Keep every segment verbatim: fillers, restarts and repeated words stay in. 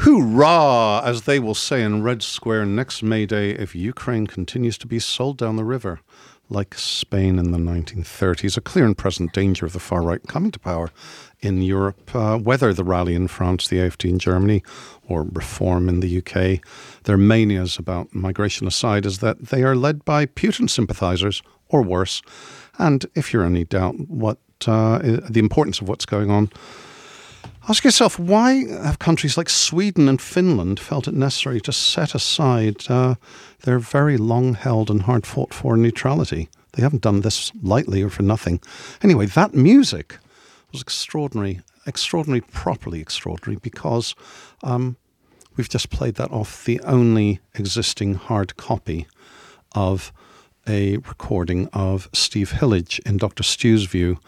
Hoorah, as they will say in Red Square next May Day, if Ukraine continues to be sold down the river like Spain in the nineteen thirties. A clear and present danger of the far right coming to power in Europe, uh, whether the rally in France, the A F D in Germany, or reform in the U K. Their manias about migration aside is that they are led by Putin sympathizers, or worse. And if you're any doubt what uh, the importance of what's going on, ask yourself, why have countries like Sweden and Finland felt it necessary to set aside uh, their very long-held and hard-fought-for neutrality? They haven't done this lightly or for nothing. Anyway, that music was extraordinary, extraordinary, properly extraordinary, because um, we've just played that off the only existing hard copy of a recording of Steve Hillage, in Doctor Stew's view,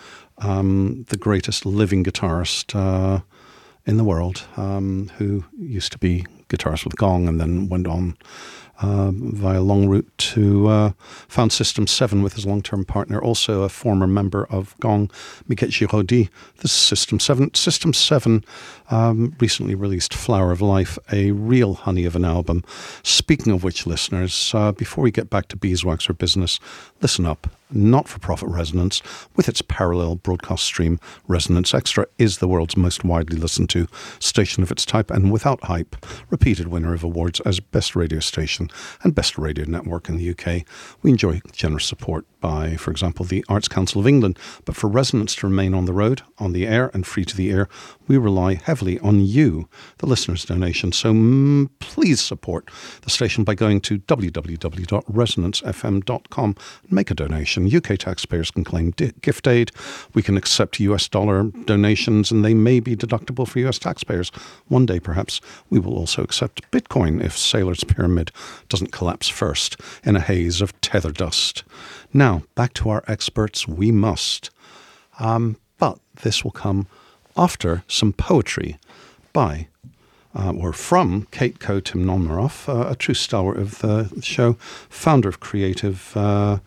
um, the greatest living guitarist uh, in the world, um, who used to be guitarist with Gong and then went on uh, via long route to uh, found System seven with his long-term partner, also a former member of Gong, Miquette Giraudy. This is System seven. System seven um, recently released Flower of Life, a real honey of an album. Speaking of which, listeners, uh, before we get back to beeswax or business, listen up. Not-for-profit Resonance, with its parallel broadcast stream, Resonance Extra, is the world's most widely listened to station of its type, and without hype, repeated winner of awards as Best Radio Station and Best Radio Network in the U K. We enjoy generous support by, for example, the Arts Council of England, but for Resonance to remain on the road, on the air, and free to the air, we rely heavily on you, the listeners' donation. So mm, please support the station by going to w w w dot resonance f m dot com and make a donation. U K taxpayers can claim di- gift aid. We can accept U S dollar donations, and they may be deductible for U S taxpayers. One day, perhaps, we will also accept Bitcoin if Sailor's Pyramid doesn't collapse first in a haze of tether dust. Now, back to our experts, we must. Um, but this will come after some poetry by, uh, or from, Kate Coe Timnonmaroff, uh, a true stalwart of the show, founder of creative uh,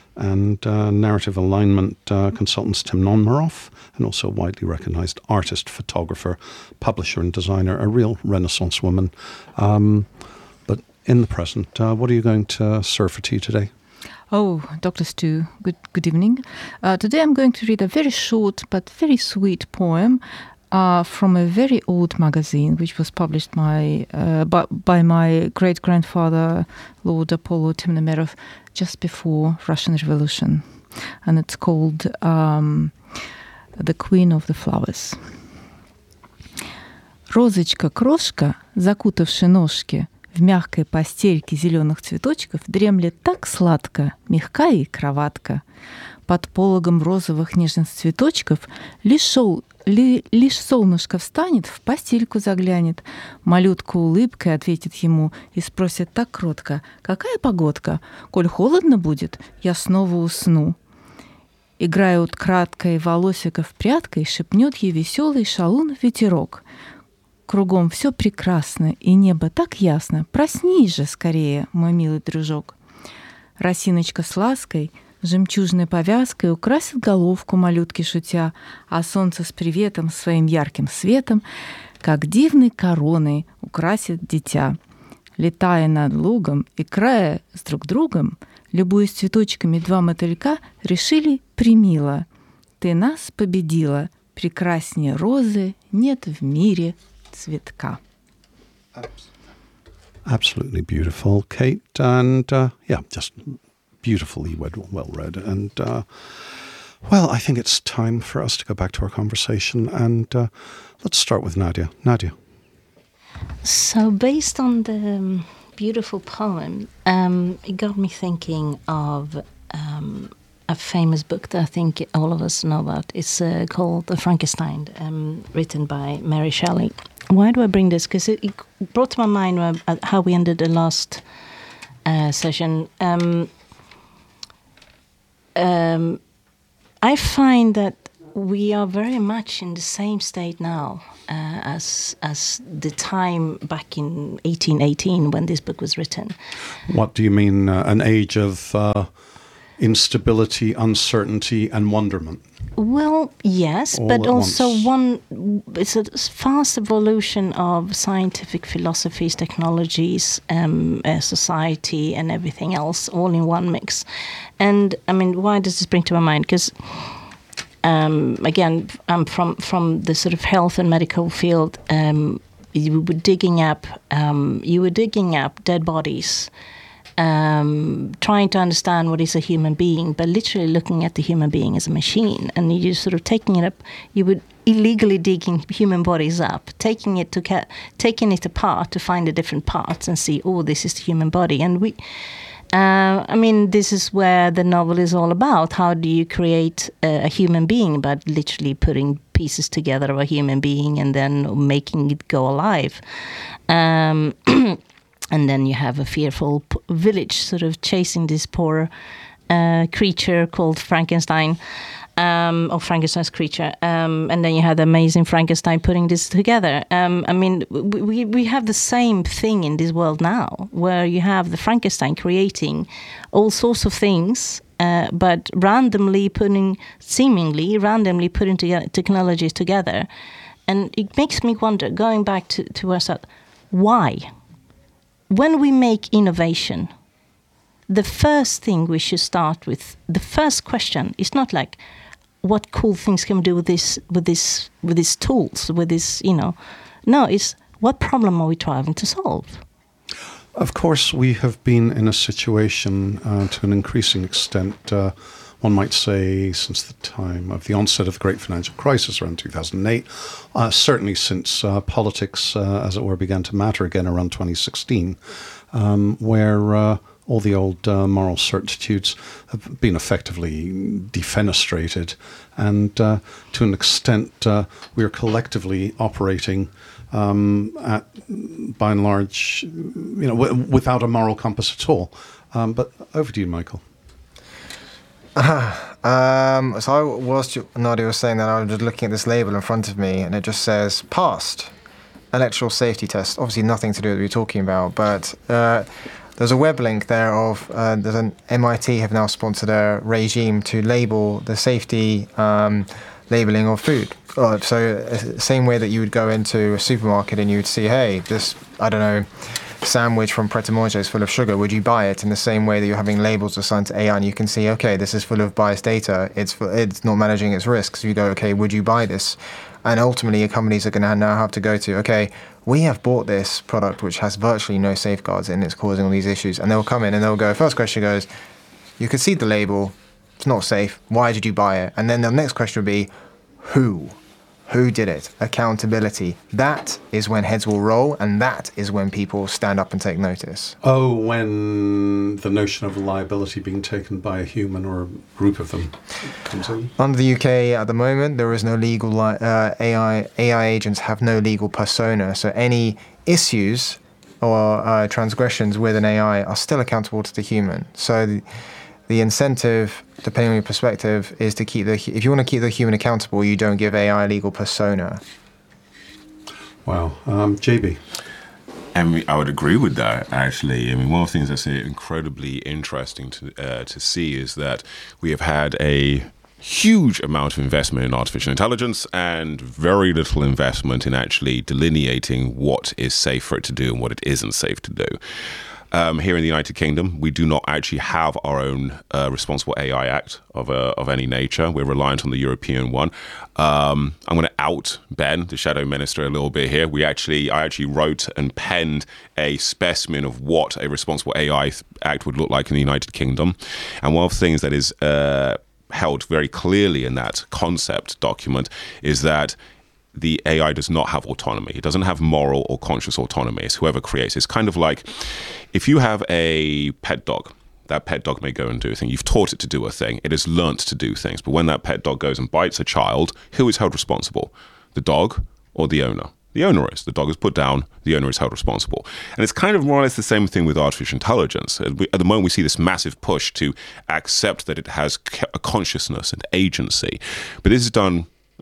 and uh, narrative alignment uh, consultants Timnonmaroff, and also a widely recognized artist, photographer, publisher and designer, a real Renaissance woman. Um, but in the present, uh, what are you going to serve for tea today? Oh, Doctor Stew, good good evening. Uh, today I'm going to read a very short but very sweet poem uh, from a very old magazine, which was published my, uh, by, by my great-grandfather, Lord Apollo Timnonmaroff, just before Russian Revolution. And it's called um, The Queen of the Flowers. Розочка-крошка, закутавши ножки в мягкой постельке зеленых цветочков, дремлет так сладко, мягкая и кроватка. Под пологом розовых нежных цветочков лишь, шел, ли, лишь солнышко встанет, в постельку заглянет. Малютка улыбкой ответит ему и спросит так кротко: «Какая погодка? Коль холодно будет, я снова усну». Играя украдкой волосиков прядкой, шепнет ей веселый шалун ветерок. Кругом все прекрасно, и небо так ясно. Проснись же скорее, мой милый дружок. Росиночка с лаской, жемчужной повязкой украсит головку малютки шутя, а солнце с приветом своим ярким светом, как дивной короной, украсит дитя. Летая над лугом, играя с друг другом, любуясь цветочками, два мотылька решили примило: ты нас победила, прекраснее розы нет в мире цветка. Absolutely beautiful, Kate, and uh, yeah, just beautifully well read. And uh, well, I think it's time for us to go back to our conversation, and uh, let's start with Nadia. Nadia. So, based on the um, beautiful poem, um, it got me thinking of um, a famous book that I think all of us know about. It's uh, called The Frankenstein, um, written by Mary Shelley. Why do I bring this? Because it, it brought to my mind uh, how we ended the last uh, session. Um, um, I find that we are very much in the same state now uh, as as the time back in eighteen eighteen when this book was written. What do you mean, uh, an age of uh, instability, uncertainty, and wonderment. Well, yes, All but at also once. one, it's a fast evolution of scientific philosophies, technologies, um, uh, society, and everything else, all in one mix. And I mean, why does this bring to my mind? Because um, again, I'm from from the sort of health and medical field. Um, you were digging up, um, you were digging up dead bodies. Um, trying to understand what is a human being, but literally looking at the human being as a machine, and you sort of taking it up. You would illegally digging human bodies up, taking it to ca- taking it apart to find the different parts and see, oh, this is the human body. And we, uh, I mean, this is where the novel is all about. How do you create a, a human being, but literally putting pieces together of a human being and then making it go alive. Um, And then you have a fearful p- village sort of chasing this poor uh, creature called Frankenstein, um, or Frankenstein's creature. Um, and then you have the amazing Frankenstein putting this together. Um, I mean, we, we we have the same thing in this world now, where you have the Frankenstein creating all sorts of things, uh, but randomly putting, seemingly randomly putting together technologies together. And it makes me wonder, going back to, to ourselves, why? When we make innovation, the first thing we should start with, the first question is not like, what cool things can we do with this, with this, with these tools, with this, you know. No, it's what problem are we trying to solve? Of course, we have been in a situation uh, to an increasing extent, uh, one might say, since the time of the onset of the great financial crisis around two thousand eight, uh, certainly since uh, politics, uh, as it were, began to matter again around twenty sixteen, um, where uh, all the old uh, moral certitudes have been effectively defenestrated. And uh, to an extent, uh, we are collectively operating um, at, by and large, you know, w- without a moral compass at all. Um, but over to you, Michael. um, so I, whilst you, Nadia was saying that, I was just looking at this label in front of me, and it just says passed electoral safety test. Obviously nothing to do with what we're talking about, but uh, there's a web link there of uh, there's an M I T have now sponsored a regime to label the safety um, labeling of food. Uh, so uh, same way that you would go into a supermarket and you would see, hey, this, I don't know, sandwich from Pret a Manger is full of sugar, would you buy it? In the same way that you're having labels assigned to A I and you can see, okay, this is full of biased data, it's full, it's not managing its risks. You go, okay, would you buy this? And ultimately, your companies are going to now have to go to, okay, we have bought this product which has virtually no safeguards and it's causing all these issues. And they'll come in and they'll go, first question goes, you can see the label, it's not safe, why did you buy it? And then the next question would be, who? Who did it? Accountability. That is when heads will roll, and that is when people stand up and take notice. Oh, when the notion of liability being taken by a human or a group of them comes in? Under the U K at the moment, there is no legal li- uh, A I. A I agents have no legal persona, so any issues or uh, transgressions with an A I are still accountable to the human. So the, the incentive, depending on your perspective, is to keep the. If you want to keep the human accountable, you don't give A I a legal persona. Wow. Um, J B. And I would agree with that, actually. I mean, one of the things that's incredibly interesting to uh, to see is that we have had a huge amount of investment in artificial intelligence and very little investment in actually delineating what is safe for it to do and what it isn't safe to do. Um, here in the United Kingdom, we do not actually have our own uh, responsible A I Act of uh, of any nature. We're reliant on the European one. Um, I'm going to out Ben, the Shadow Minister, a little bit here. We actually, I actually wrote and penned a specimen of what a responsible A I Act would look like in the United Kingdom. And one of the things that is uh, held very clearly in that concept document is that the A I does not have autonomy. It doesn't have moral or conscious autonomy. It's whoever creates. It's kind of like if you have a pet dog, that pet dog may go and do a thing. You've taught it to do a thing. It has learnt to do things. But when that pet dog goes and bites a child, who is held responsible? The dog or the owner? The owner is. The dog is put down. The owner is held responsible. And it's kind of more or less the same thing with artificial intelligence. At the moment, we see this massive push to accept that it has a consciousness and agency. But this is done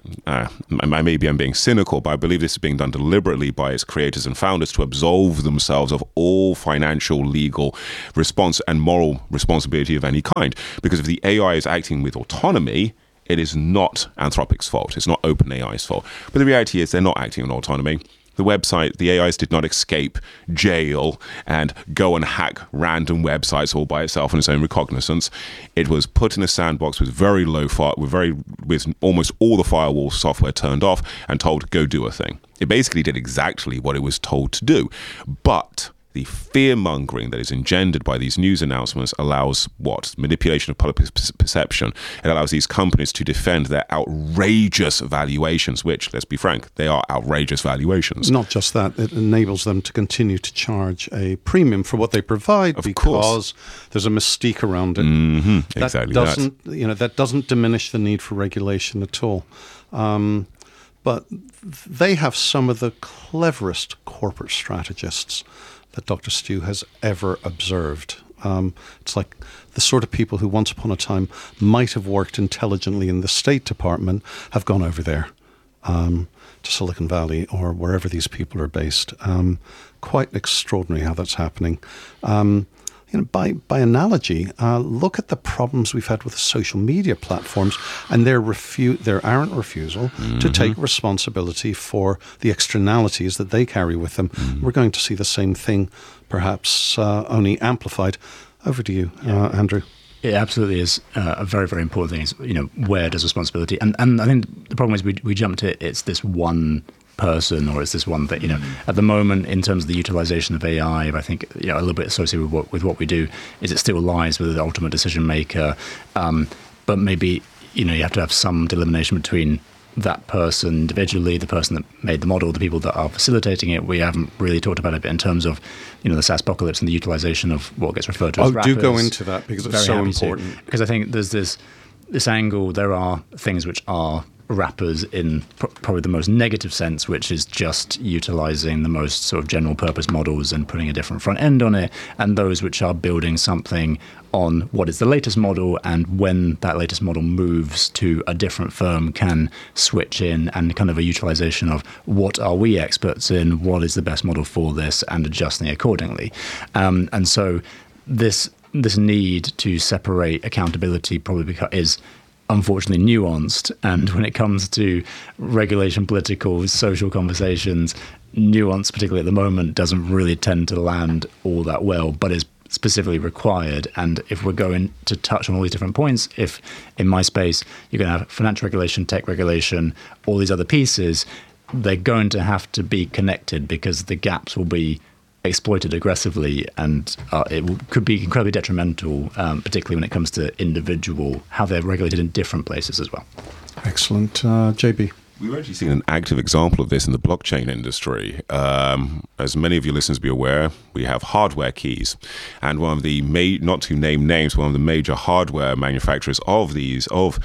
uh, maybe I'm being cynical, but I believe this is being done deliberately by its creators and founders to absolve themselves of all financial, legal response and moral responsibility of any kind. Because if the A I is acting with autonomy, it is not Anthropic's fault. It's not OpenAI's fault. But the reality is they're not acting on autonomy. The website, the A Is did not escape jail and go and hack random websites all by itself on its own recognizance. It was put in a sandbox with very low fire, with very with almost all the firewall software turned off and told go do a thing. It basically did exactly what it was told to do, but the fear-mongering that is engendered by these news announcements allows what? Manipulation of public perception. It allows these companies to defend their outrageous valuations, which, let's be frank, they are outrageous valuations. Not just that, it enables them to continue to charge a premium for what they provide of because course. There's a mystique around it. Mm-hmm. That exactly doesn't, that. You know, that doesn't diminish the need for regulation at all. Um, but they have some of the cleverest corporate strategists that Doctor Stu has ever observed. Um, it's like the sort of people who once upon a time might have worked intelligently in the State Department have gone over there um, to Silicon Valley or wherever these people are based. Um, quite extraordinary how that's happening. Um, you know, by by analogy, uh, look at the problems we've had with the social media platforms and their refu- their errant refusal mm-hmm. to take responsibility for the externalities that they carry with them. Mm-hmm. We're going to see the same thing, perhaps uh, only amplified. Over to you, yeah. uh, Andrew. It absolutely is uh, a very, very important thing. Is, you know, where does responsibility? And and I think the problem is we we jump to it's this one person, or is this one that, you know, at the moment in terms of the utilization of A I, I think, you know, a little bit associated with what, with what we do is it still lies with the ultimate decision maker. Um, but maybe, you know, you have to have some delimitation between that person individually, the person that made the model, the people that are facilitating it. We haven't really talked about it in terms of, you know, the SaaS apocalypse and the utilization of what gets referred to as oh, wrappers. do go into that because it's Very so happy important. To, because I think there's this this angle. There are things which are wrappers in pr- probably the most negative sense, which is just utilizing the most sort of general purpose models and putting a different front end on it, and those which are building something on what is the latest model, and when that latest model moves to a different firm can switch in, and kind of a utilization of what are we experts in, what is the best model for this, and adjusting accordingly. Um, and so this this need to separate accountability probably because is unfortunately nuanced, and when it comes to regulation, political, social conversations, nuance, particularly at the moment, doesn't really tend to land all that well, but is specifically required. And if we're going to touch on all these different points, if in my space you're going to have financial regulation, tech regulation, all these other pieces, they're going to have to be connected because the gaps will be exploited aggressively, and uh, it w- could be incredibly detrimental, um, particularly when it comes to individual, how they're regulated in different places as well. Excellent. Uh, J B? We've actually seen an active example of this in the blockchain industry. Um, as many of your listeners be aware, we have hardware keys. And one of the, ma- not to name names, one of the major hardware manufacturers of these, of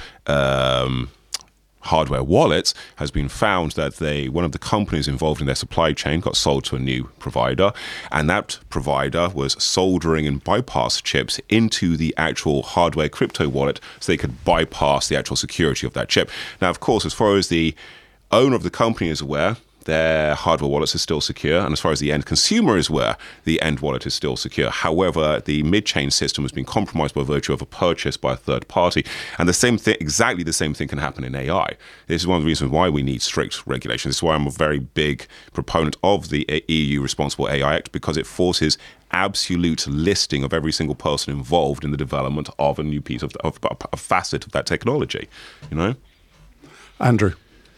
um, hardware wallets, has been found that they one of the companies involved in their supply chain got sold to a new provider, and that provider was soldering and bypass chips into the actual hardware crypto wallet so they could bypass the actual security of that chip. Now, of course, as far as the owner of the company is aware, their hardware wallets are still secure, and as far as the end consumer is aware, the end wallet is still secure. However, the mid-chain system has been compromised by virtue of a purchase by a third party, and the same thing, exactly the same thing, can happen in A I. This is one of the reasons why we need strict regulation. This is why I'm a very big proponent of the E U Responsible A I Act, because it forces absolute listing of every single person involved in the development of a new piece of, of, of a facet of that technology. You know, Andrew.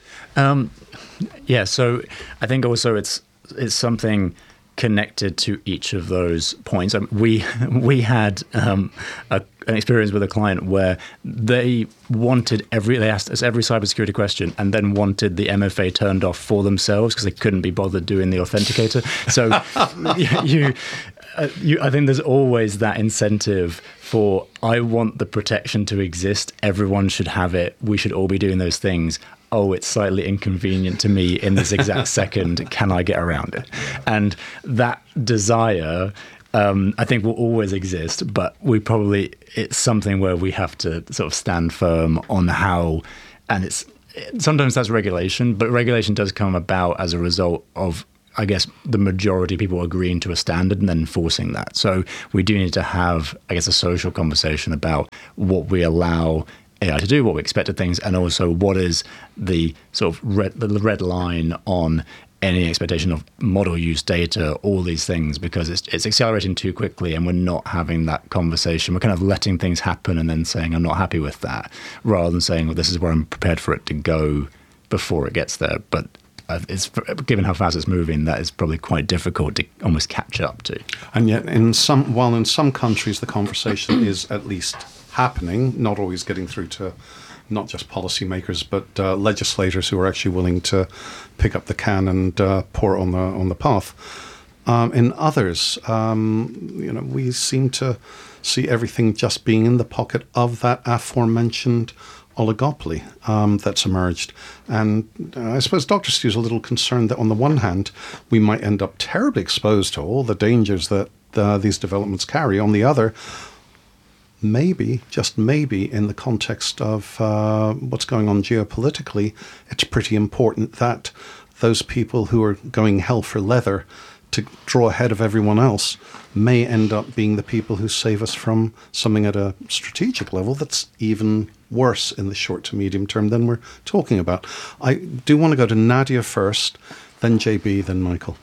Um, yeah, so I think also it's it's something connected to each of those points. I mean, we we had um, a, an experience with a client where they wanted every they asked us every cybersecurity question and then wanted the M F A turned off for themselves because they couldn't be bothered doing the authenticator. So you. Uh, you, I think there's always that incentive for, I want the protection to exist. Everyone should have it. We should all be doing those things. Oh, it's slightly inconvenient to me in this exact second. Can I get around it? And that desire, um, I think, will always exist. But we probably, it's something where we have to sort of stand firm on how, and it's, sometimes that's regulation, but regulation does come about as a result of, I guess, the majority of people agreeing to a standard and then enforcing that. So we do need to have, I guess, a social conversation about what we allow A I to do, what we expect of things, and also what is the sort of red, the red line on any expectation of model use data, all these things, because it's it's accelerating too quickly and we're not having that conversation. We're kind of letting things happen and then saying, I'm not happy with that, rather than saying, well, this is where I'm prepared for it to go before it gets there. But it's, given how fast it's moving, that is probably quite difficult to almost catch up to. And yet, in some, while in some countries the conversation is at least happening, not always getting through to not just policymakers, but uh, legislators who are actually willing to pick up the can and uh, pour it on the on the path. Um, in others, um, you know, we seem to see everything just being in the pocket of that aforementioned oligopoly um, that's emerged. And uh, I suppose Doctor Stu's a little concerned that on the one hand, we might end up terribly exposed to all the dangers that uh, these developments carry. On the other, maybe, just maybe, in the context of uh, what's going on geopolitically, it's pretty important that those people who are going hell for leather to draw ahead of everyone else may end up being the people who save us from something at a strategic level that's even worse in the short to medium term than we're talking about. I do want to go to Nadia first, then J B, then Michael.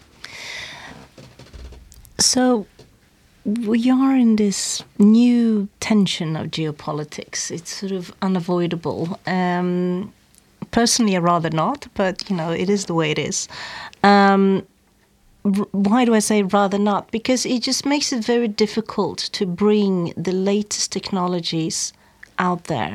So we are in this new tension of geopolitics. It's sort of unavoidable. Um, personally, I'd rather not, but, you know, it is the way it is. Um, r- why do I say rather not? Because it just makes it very difficult to bring the latest technologies out there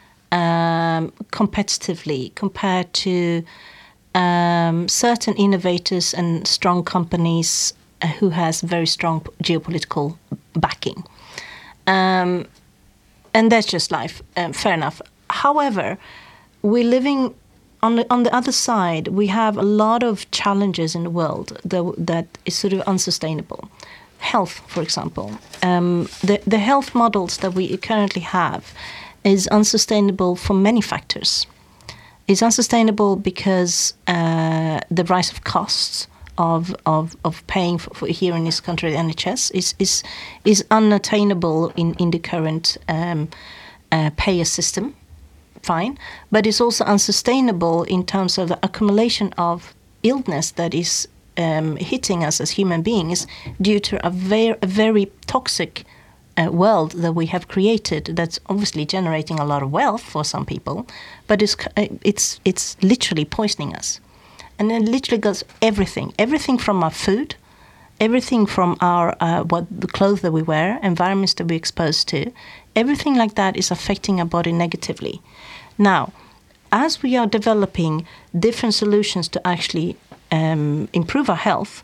um, competitively compared to um, certain innovators and strong companies who has very strong geopolitical backing. Um, and that's just life, um, fair enough. However, we're living, on the, on the other side, we have a lot of challenges in the world that, that is sort of unsustainable. Health, for example. Um, the, the health models that we currently have is unsustainable for many factors. It's unsustainable because uh, the rise of costs Of, of, of paying for, for here in this country, the N H S, is is is unattainable in, in the current um, uh, payer system. Fine, but it's also unsustainable in terms of the accumulation of illness that is um, hitting us as human beings due to a very a very toxic uh, world that we have created. That's obviously generating a lot of wealth for some people, but it's it's it's literally poisoning us. And it literally goes everything, everything from our food, everything from our uh, what the clothes that we wear, environments that we're exposed to, everything like that is affecting our body negatively. Now, as we are developing different solutions to actually um, improve our health,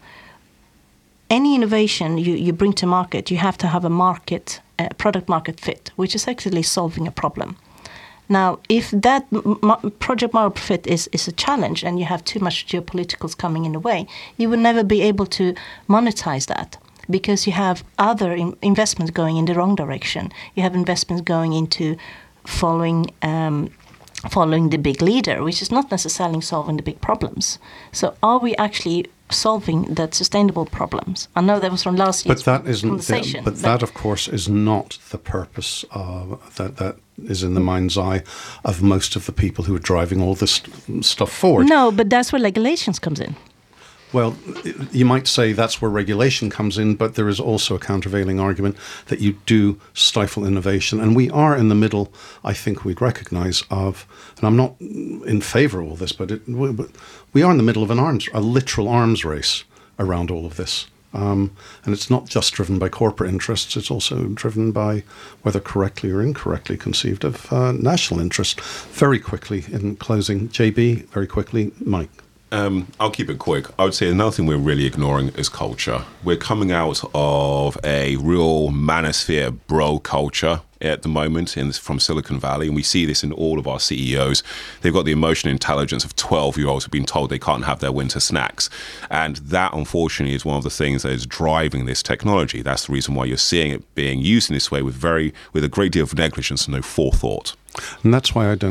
any innovation you, you bring to market, you have to have a market, uh, product market fit, which is actually solving a problem. Now, if that m- project market fit is, is a challenge and you have too much geopoliticals coming in the way, you will never be able to monetize that because you have other in- investments going in the wrong direction. You have investments going into following um, following the big leader, which is not necessarily solving the big problems. So are we actually solving that sustainable problems? I know that was from last year's but that isn't conversation. The, but, but that, of course, is not the purpose of, that, that is in the mind's eye of most of the people who are driving all this stuff forward. No, but that's where regulations comes in. Well, you might say that's where regulation comes in, but there is also a countervailing argument that you do stifle innovation. And we are in the middle, I think we'd recognize, of, and I'm not in favor of all this, but, it, but we are in the middle of an arms, a literal arms race around all of this. Um, and it's not just driven by corporate interests, it's also driven by, whether correctly or incorrectly conceived of, uh, national interest. Very quickly, in closing, J B, very quickly, Mike. Um, I'll keep it quick. I would say another thing we're really ignoring is culture. We're coming out of a real manosphere bro culture at the moment in, from Silicon Valley, and we see this in all of our C E Os. They've got the emotional intelligence of twelve-year-olds who've been told they can't have their winter snacks. And that, unfortunately, is one of the things that is driving this technology. That's the reason why you're seeing it being used in this way with very with a great deal of negligence and no forethought. And that's why I don't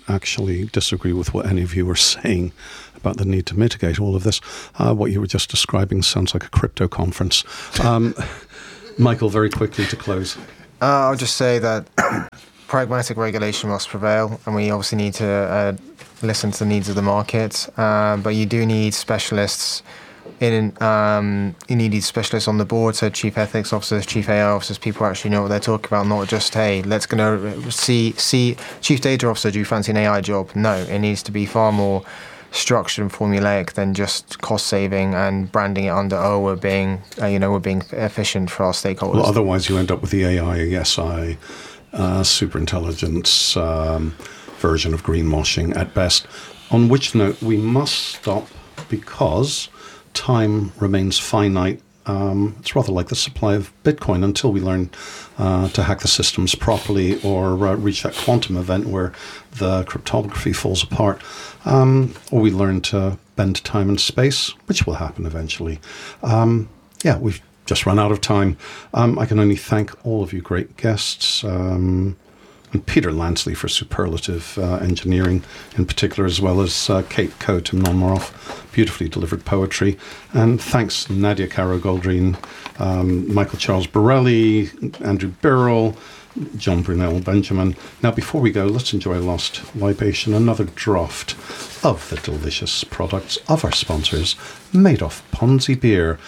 actually disagree with what any of you were saying about the need to mitigate all of this. Uh, what you were just describing sounds like a crypto conference. Um, Michael, very quickly to close. Uh, I'll just say that pragmatic regulation must prevail, and we obviously need to uh, listen to the needs of the market. Uh, but you do need specialists in. Um, you need these specialists on the board, so chief ethics officers, chief A I officers, people who actually know what they're talking about, not just hey, let's go see see chief data officer. Do you fancy an A I job? No, it needs to be far more structured and formulaic than just cost saving and branding it under oh we're being uh, you know we're being efficient for our stakeholders. Well, otherwise you end up with the A I, S I, uh, superintelligence um, version of greenwashing at best. On which note, we must stop because time remains finite. Um, it's rather like the supply of Bitcoin until we learn uh, to hack the systems properly or uh, reach that quantum event where the cryptography falls apart, um, or we learn to bend time and space, which will happen eventually. Um, yeah, we've just run out of time. Um, I can only thank all of you great guests, um, and Peter Lansley for superlative uh, engineering in particular, as well as uh, Kate Coe, Tim Nonmoroff, beautifully delivered poetry. And thanks Nadia Caro-Goldreen, um, Michael Charles Borelli, Andrew Birrell, John Brunel Benjamin. Now, before we go, let's enjoy a last libation, another draught of the delicious products of our sponsors, Madoff Ponzi Beer.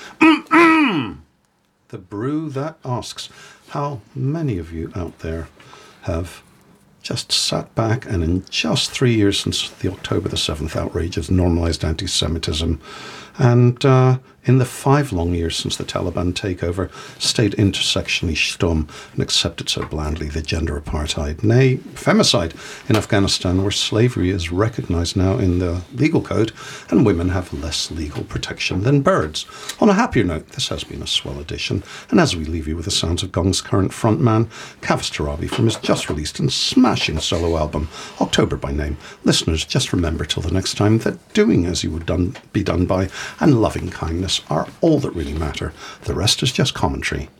Mm-mm! The brew that asks. How many of you out there have just sat back and in just three years since the October the seventh outrage has normalized anti-Semitism, and uh, in the five long years since the Taliban takeover, stayed intersectionally stum and accepted so blandly the gender apartheid, nay, femicide in Afghanistan, where slavery is recognized now in the legal code and women have less legal protection than birds. On a happier note, this has been a swell edition, and as we leave you with the sounds of Gong's current frontman, Kavus Torabi, from his just released and smashing solo album, October by name, listeners, just remember till the next time that doing as you would done, be done by and loving kindness are all that really matter. The rest is just commentary.